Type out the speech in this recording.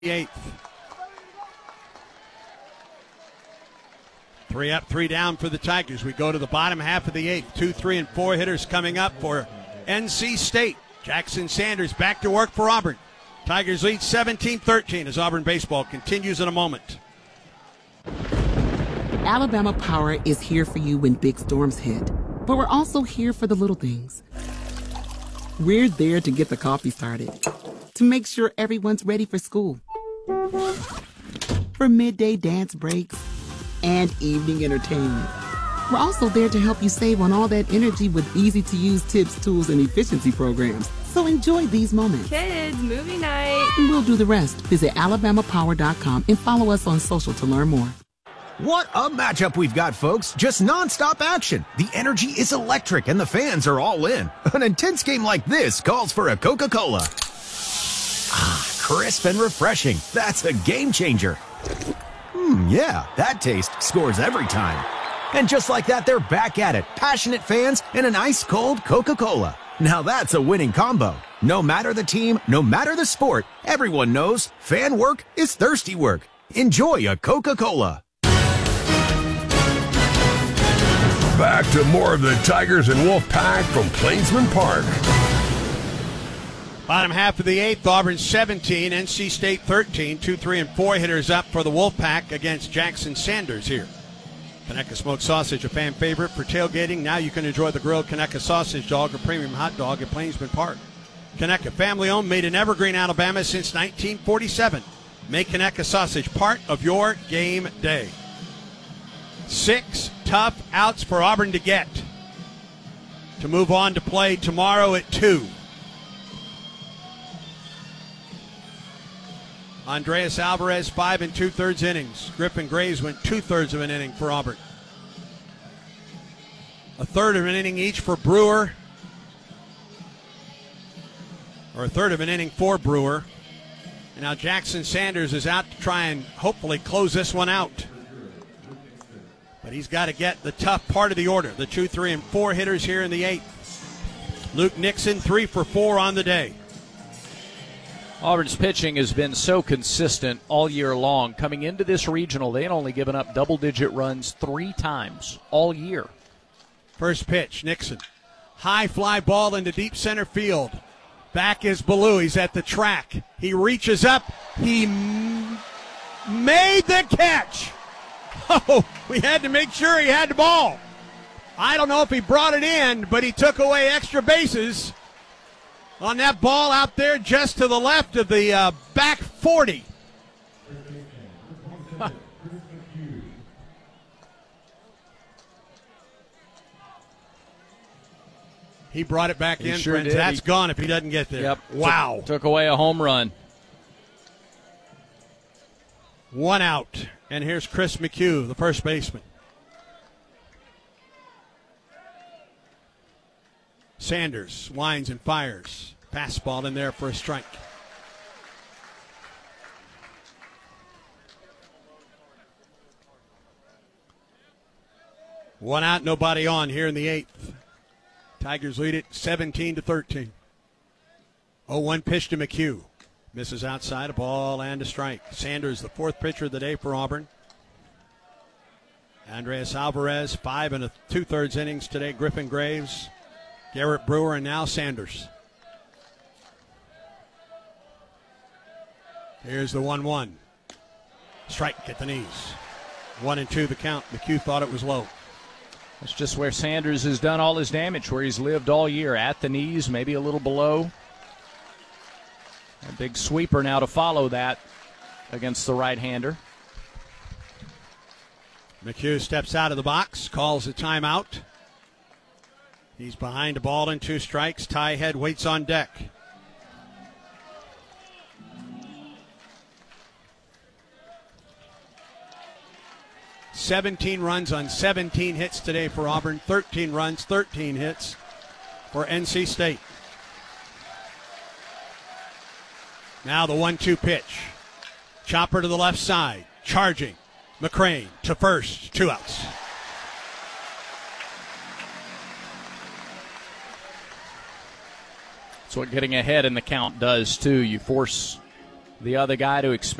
eighth. 3 up, 3 down for the Tigers. We go to the bottom half of the eighth. 2, 3, and 4 hitters coming up for NC State. Jackson Sanders back to work for Auburn. Tigers lead 17-13 as Auburn baseball continues in a moment. Alabama Power is here for you when big storms hit. But we're also here for the little things. We're there to get the coffee started, to make sure everyone's ready for school, for midday dance breaks, and evening entertainment. We're also there to help you save on all that energy with easy-to-use tips, tools, and efficiency programs. So enjoy these moments. Kids, movie night. And we'll do the rest. Visit alabamapower.com and follow us on social to learn more. What a matchup we've got, folks. Just nonstop action. The energy is electric and the fans are all in. An intense game like this calls for a Coca-Cola. Ah, crisp and refreshing. That's a game changer. Yeah, that taste scores every time. And just like that, they're back at it. Passionate fans and an ice-cold Coca-Cola. Now that's a winning combo. No matter the team, no matter the sport, everyone knows fan work is thirsty work. Enjoy a Coca-Cola. Back to more of the Tigers and Wolfpack from Plainsman Park. Bottom half of the eighth, Auburn 17, NC State 13. 2, 3, and 4 hitters up for the Wolfpack against Jackson Sanders here. Conecuh Smoked Sausage, a fan favorite for tailgating. Now you can enjoy the grilled Conecuh Sausage Dog or premium hot dog at Plainsman Park. Conecuh, family-owned, made in Evergreen, Alabama since 1947. Make Conecuh Sausage part of your game day. 6 tough outs for Auburn to get to move on to play tomorrow at 2. Andreas Alvarez, 5 2/3 innings. Griffin Graves went 2/3 of an inning for Auburn. A third of an inning each for Brewer. Or a third of an inning for Brewer. And now Jackson Sanders is out to try and hopefully close this one out. But he's got to get the tough part of the order. The 2, 3, and 4 hitters here in the eighth. Luke Nixon, 3 for 4 on the day. Auburn's pitching has been so consistent all year long. Coming into this regional, they had only given up double-digit runs 3 times all year. First pitch, Nixon. High fly ball into deep center field. Back is Ballou. He's at the track. He reaches up. He made the catch. Oh, we had to make sure he had the ball. I don't know if he brought it in, but he took away extra bases on that ball out there just to the left of the back 40. He brought it back in, sure friends. Did. That's gone if he doesn't get there. Yep. Wow. Took away a home run. 1 out. And here's Chris McHugh, the first baseman. Sanders winds and fires. Fastball in there for a strike. One out, nobody on here in the eighth. Tigers lead it 17-13. 0-1 pitch to McHugh. Misses outside, a ball and a strike. Sanders, the 4th pitcher of the day for Auburn. Andreas Alvarez, 5 2/3 innings today. Griffin Graves, Garrett Brewer, and now Sanders. Here's the 1-1. Strike at the knees. 1-2 the count. McHugh thought it was low. That's just where Sanders has done all his damage, where he's lived all year, at the knees, maybe a little below. A big sweeper now to follow that against the right-hander. McHugh steps out of the box, calls a timeout. He's behind a ball and 2 strikes. Ty Head waits on deck. "17 runs on 17 hits today for Auburn. 13 runs, 13 hits for NC State." Now the 1-2 pitch. Chopper to the left side. Charging. McCrane to first. 2 outs. That's what getting ahead in the count does, too. You force the other guy to expand.